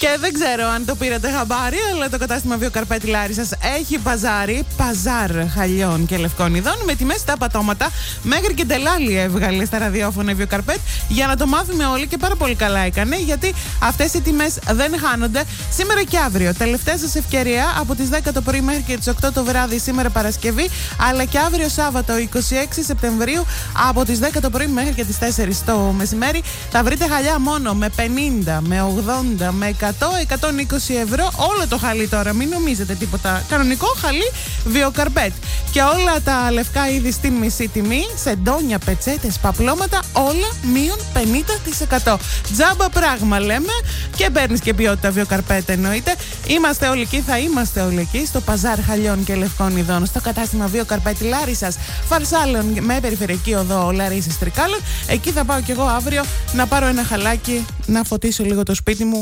Και δεν ξέρω αν το πήρατε χαμπάρι, αλλά το κατάστημα Βιοκαρπέτη Λάρισσας έχει παζάρ χαλιών και λευκών ειδών με τιμές στα πατώματα. Μέχρι και τελάλι έβγαλε στα ραδιόφωνα η Βιοκαρπέτ για να το μάθουμε όλοι και πάρα πολύ καλά έκανε, γιατί αυτές οι τιμές δεν χάνονται σήμερα και αύριο. Τελευταία σας ευκαιρία από τις 10 το πρωί μέχρι και τις 8 το βράδυ σήμερα Παρασκευή, αλλά και αύριο Σάββατο 26 Σεπτεμβρίου από τις 10 το πρωί μέχρι και τις 4 το μεσημέρι. Θα βρείτε χαλιά μόνο με 50, με 80, με 100, 120 ευρώ. Όλο το χαλί τώρα, μην νομίζετε τίποτα. Κανονικό χαλί Βιοκαρπέτ. Και όλα τα λευκά είδη στην μισή τιμή, σεντόνια, πετσέτες, παπλώματα, όλα μείον 50%. Τζάμπα πράγμα λέμε, και παίρνεις και ποιότητα Βιοκαρπέτ εννοείται. Είμαστε όλοι εκεί, θα είμαστε όλοι εκεί στο παζάρ χαλιών και λευκών ειδών, στο κατάστημα Βιοκαρπέτ Λάρισσας Φαρσάλων με περιφερειακή οδό Λαρίσσης Τρικάλων. Εκεί θα πάω κι εγώ αύριο να πάρω ένα χαλάκι, να φωτίσω λίγο το σπίτι μου